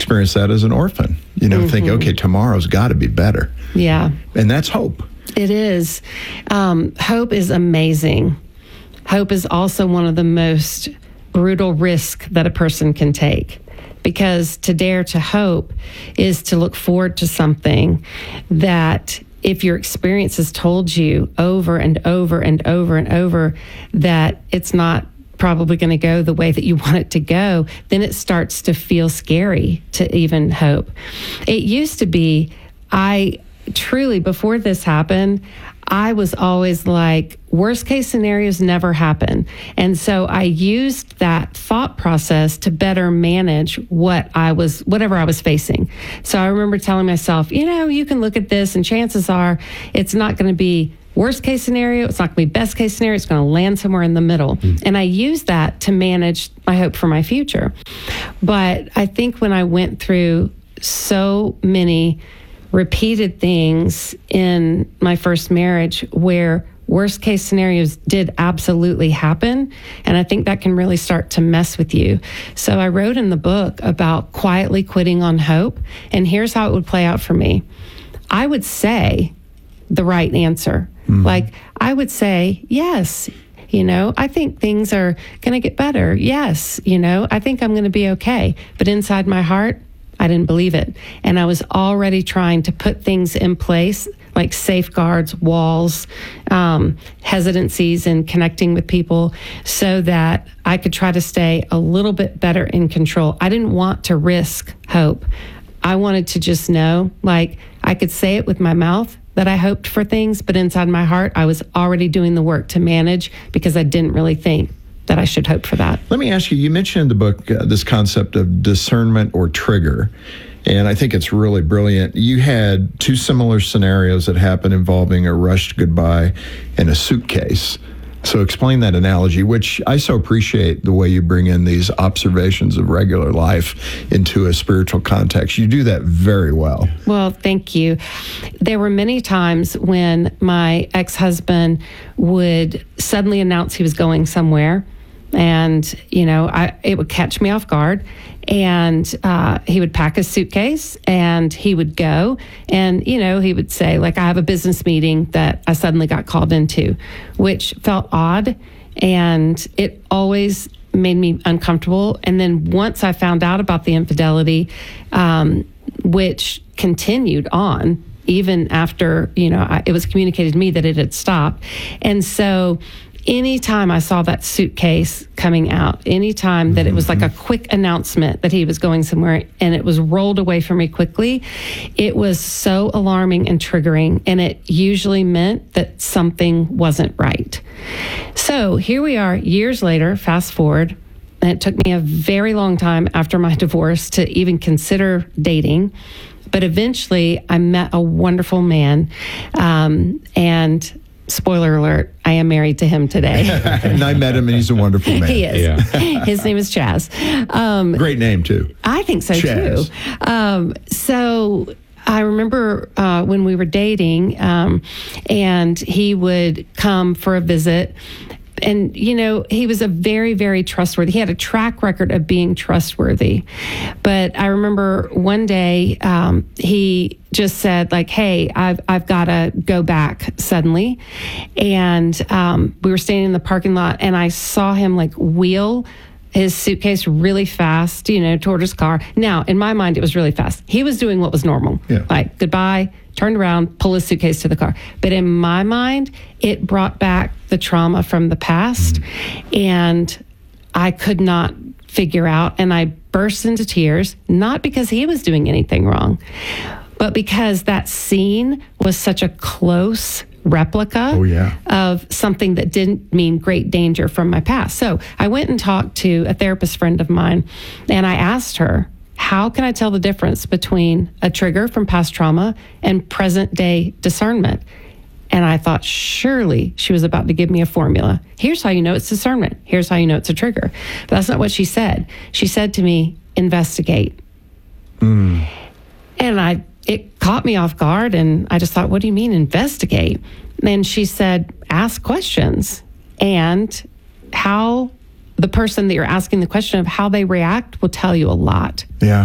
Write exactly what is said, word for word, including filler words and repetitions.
experienced that as an orphan. You know, mm-hmm. think, okay, tomorrow's got to be better. Yeah. And that's hope. It is. Um, hope is amazing. Hope is also one of the most brutal risks that a person can take. Because to dare to hope is to look forward to something that if your experience has told you over and over and over and over that it's not probably going to go the way that you want it to go, then it starts to feel scary to even hope. It used to be, I truly, before this happened, I was always like, worst case scenarios never happen. And so I used that thought process to better manage what I was, whatever I was facing. So I remember telling myself, you know, you can look at this and chances are it's not going to be worst case scenario. It's not going to be best case scenario. It's going to land somewhere in the middle. Mm. And I used that to manage my hope for my future. But I think when I went through so many repeated things in my first marriage where worst case scenarios did absolutely happen. And I think that can really start to mess with you. So I wrote in the book about quietly quitting on hope. And here's how it would play out for me. I would say the right answer. Mm-hmm. Like I would say, yes, you know, I think things are going to get better. Yes, you know, I think I'm going to be okay. But inside my heart, I didn't believe it. And I was already trying to put things in place like safeguards, walls, um, hesitancies in connecting with people so that I could try to stay a little bit better in control. I didn't want to risk hope. I wanted to just know, like, I could say it with my mouth that I hoped for things, but inside my heart, I was already doing the work to manage because I didn't really think that I should hope for that. Let me ask you, you mentioned in the book uh, this concept of discernment or trigger, and I think it's really brilliant. You had two similar scenarios that happened involving a rushed goodbye and a suitcase. So explain that analogy, which I so appreciate the way you bring in these observations of regular life into a spiritual context. You do that very well. Well, thank you. There were many times when my ex-husband would suddenly announce he was going somewhere. And, you know, I, it would catch me off guard. And uh, he would pack his suitcase and he would go. And, you know, he would say, like, I have a business meeting that I suddenly got called into, which felt odd. And it always made me uncomfortable. And then once I found out about the infidelity, um, which continued on, even after, you know, I, it was communicated to me that it had stopped. And so anytime I saw that suitcase coming out, anytime that it was like a quick announcement that he was going somewhere and it was rolled away from me quickly, it was so alarming and triggering. And it usually meant that something wasn't right. So here we are years later, fast forward, and it took me a very long time after my divorce to even consider dating. But eventually I met a wonderful man, um, and spoiler alert, I am married to him today. And I met him, and he's a wonderful man. He is. Yeah. His name is Chaz. Um, Great name, too. I think so, Chaz. too. Um, so I remember uh, when we were dating, um, and he would come for a visit. And, you know, he was a very, very trustworthy. He had a track record of being trustworthy. But I remember one day um, he just said, like, hey, I've I've got to go back suddenly. And um, we were standing in the parking lot, and I saw him, like, wheel his suitcase really fast, you know, toward his car. Now, in my mind, it was really fast. He was doing what was normal. Yeah. Like, goodbye, turned around, pull his suitcase to the car. But in my mind, it brought back the trauma from the past. Mm-hmm. And I could not figure out, and I burst into tears, not because he was doing anything wrong, but because that scene was such a close replica oh, yeah. of something that didn't mean great danger from my past. So I went and talked to a therapist friend of mine, and I asked her, how can I tell the difference between a trigger from past trauma and present day discernment? And I thought, surely she was about to give me a formula. Here's how you know it's discernment. Here's how you know it's a trigger. But that's not what she said. She said to me, investigate. Mm. And I, it caught me off guard. And I just thought, what do you mean investigate? And she said, ask questions. And how the person that you're asking the question of how they react will tell you a lot. Yeah.